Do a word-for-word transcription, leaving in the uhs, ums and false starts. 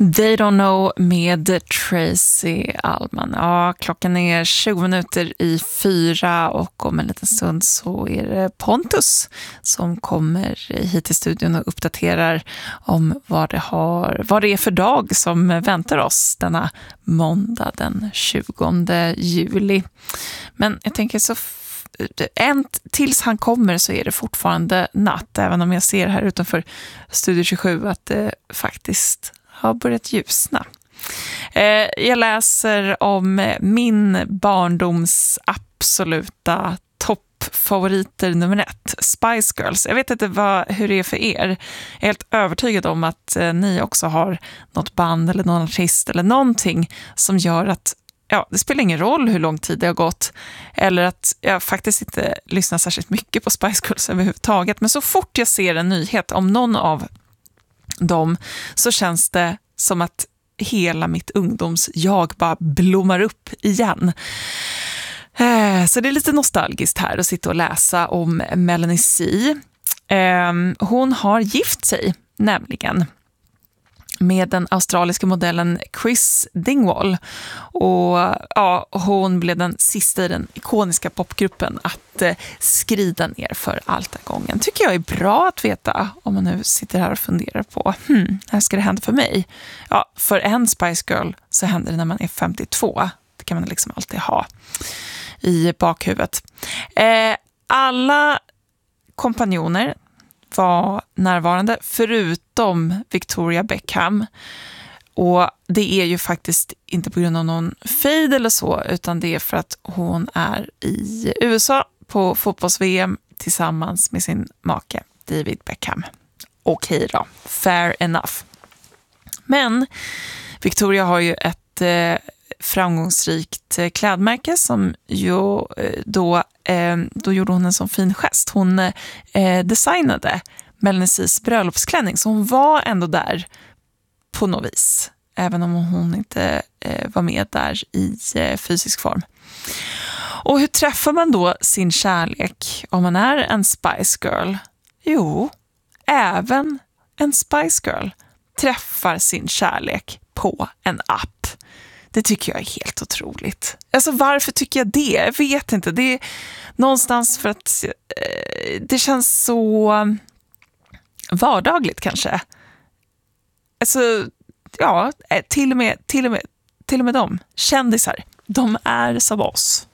They Don't Know med Tracy Allman. Ja, klockan är tjugo minuter i fyra och om en liten stund så är det Pontus som kommer hit till studion och uppdaterar om vad det, har, vad det är för dag som väntar oss denna måndag den tjugonde juli. Men jag tänker så En, tills han kommer så är det fortfarande natt, även om jag ser här utanför Studio tjugosju att det faktiskt har börjat ljusna. Eh, jag läser om min barndoms absoluta toppfavoriter nummer ett, Spice Girls. Jag vet inte vad, hur det är för er. Jag är helt övertygad om att eh, ni också har något band eller någon artist eller någonting som gör att ja, det spelar ingen roll hur lång tid det har gått eller att jag faktiskt inte lyssnar särskilt mycket på Spice Girls överhuvudtaget. Men så fort jag ser en nyhet om någon av dem så känns det som att hela mitt ungdoms jag bara blommar upp igen. Så det är lite nostalgiskt här att sitta och läsa om Melanie C. Hon har gift sig nämligen med den australiska modellen Chris Dingwall. Och ja, hon blev den sista i den ikoniska popgruppen att eh, skrida ner för altargången. Tycker jag är bra att veta om man nu sitter här och funderar på hmm, här ska det hända för mig. Ja, för en Spice Girl så händer det när man är femtiotvå. Det kan man liksom alltid ha i bakhuvudet. Eh, alla kompanjoner var närvarande förutom Victoria Beckham, och det är ju faktiskt inte på grund av någon fejd eller så, utan det är för att hon är i U S A på fotbolls-V M tillsammans med sin make David Beckham. Okej då, fair enough. Men Victoria har ju ett eh, framgångsrikt eh, klädmärke som ju eh, då eh, då gjorde hon en sån fin gest. Hon eh, designade Melanie C's bröllopsklänning, så hon var ändå där på något vis, även om hon inte eh, var med där i eh, fysisk form. Och hur träffar man då sin kärlek om man är en Spice Girl? Jo, även en Spice Girl träffar sin kärlek på en app. Det tycker jag är helt otroligt. Alltså varför tycker jag det? Jag vet inte. Det är någonstans för att eh, det känns så vardagligt kanske. Alltså ja, till och med till och med till och med de kändisar, de är som oss.